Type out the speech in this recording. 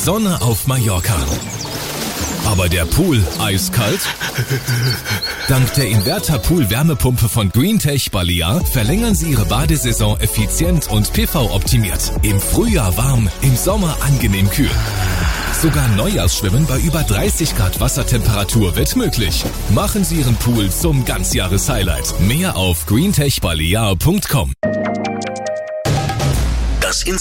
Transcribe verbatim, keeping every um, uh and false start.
Sonne auf Mallorca. Aber der Pool eiskalt? Dank der Inverter-Pool-Wärmepumpe von Greentech Balear verlängern Sie Ihre Badesaison effizient und P V-optimiert. Im Frühjahr warm, im Sommer angenehm kühl. Sogar Neujahrsschwimmen bei über dreißig Grad Wassertemperatur wird möglich. Machen Sie Ihren Pool zum Ganzjahres-Highlight. Mehr auf greentech balear punkt com.